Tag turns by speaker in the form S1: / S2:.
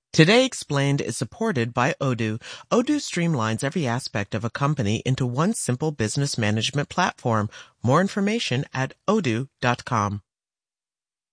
S1: Today Explained is supported by Odoo. Odoo streamlines every aspect of a company into one simple business management platform. More information at odoo.com.